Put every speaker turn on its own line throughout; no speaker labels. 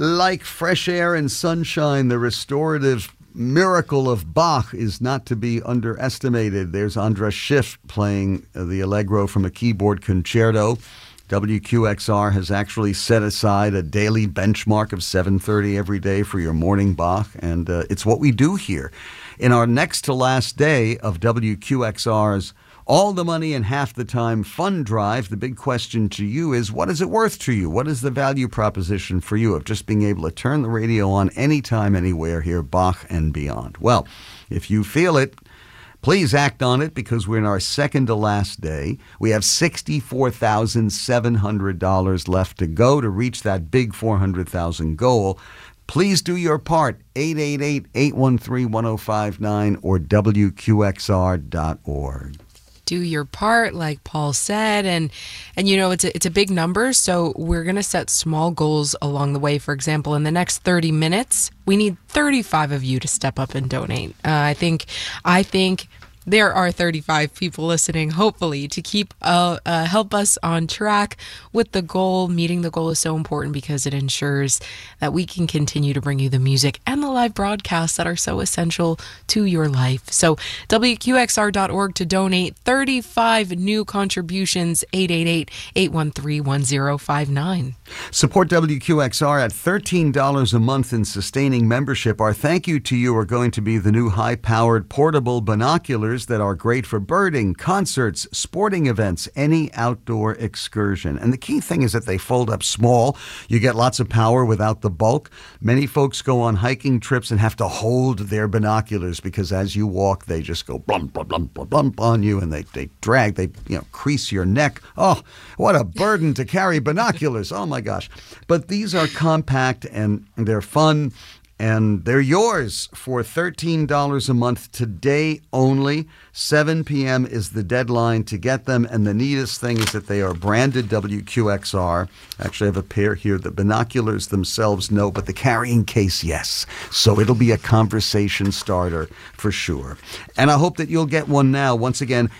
Like fresh air and sunshine, the restorative miracle of Bach is not to be underestimated. There's Andras Schiff playing the Allegro from a keyboard concerto. WQXR has actually set aside a daily benchmark of 7:30 every day for your morning Bach, and it's what we do here. In our next to last day of WQXR's All the Money in Half the Time Fund Drive, the big question to you is, what is it worth to you? What is the value proposition for you of just being able to turn the radio on anytime, anywhere, hear Bach and beyond? Well, if you feel it, please act on it, because we're in our second to last day. We have $64,700 left to go to reach that big $400,000 goal. Please do your part, 888-813-1059 or WQXR.org.
Do your part, like Paul said, and you know, it's a big number, so we're going to set small goals along the way. For example, in the next 30 minutes, we need 35 of you to step up and donate. I think there are 35 people listening, hopefully, to keep help us on track with the goal. Meeting the goal is so important because it ensures that we can continue to bring you the music and the live broadcasts that are so essential to your life. So WQXR.org to donate. 35 new contributions, 888-813-1059.
Support WQXR at $13 a month in sustaining membership. Our thank you to you are going to be the new high-powered portable binoculars that are great for birding, concerts, sporting events, any outdoor excursion. And the key thing is that they fold up small. You get lots of power without the bulk. Many folks go on hiking trips and have to hold their binoculars because as you walk, they just go blump, blump, blump, blump, blump on you, and they drag, they crease your neck. Oh, what a burden to carry binoculars. Oh, my gosh. But these are compact and they're fun. And they're yours for $13 a month today only. 7 p.m. is the deadline to get them. And the neatest thing is that they are branded WQXR. Actually, I have a pair here. The binoculars themselves, no, but the carrying case, yes. So it'll be a conversation starter for sure. And I hope that you'll get one now. Once again,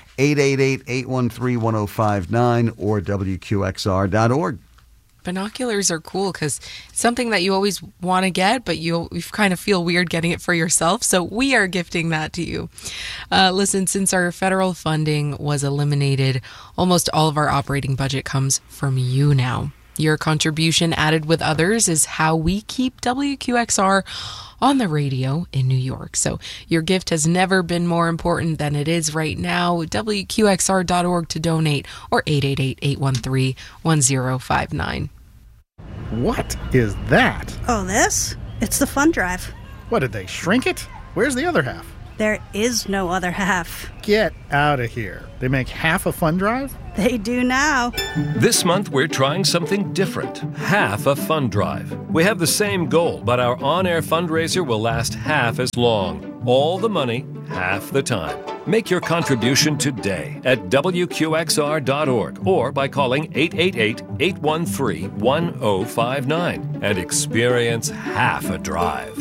888-813-1059 or WQXR.org.
Binoculars are cool because it's something that you always want to get, but you kind of feel weird getting it for yourself. So we are gifting that to you. Listen, since our federal funding was eliminated, almost all of our operating budget comes from you now. Your contribution, added with others, is how we keep WQXR on the radio in New York. So your gift has never been more important than it is right now. WQXR.org to donate or 888-813-1059.
What is that?
Oh, this? It's the fund drive.
What, did they shrink it? Where's the other half?
There is no other half.
Get out of here. They make half a fund drive?
They do now.
This month, we're trying something different. Half a fund drive. We have the same goal, but our on-air fundraiser will last half as long. All the money, half the time. Make your contribution today at WQXR.org or by calling 888-813-1059 and experience half a drive.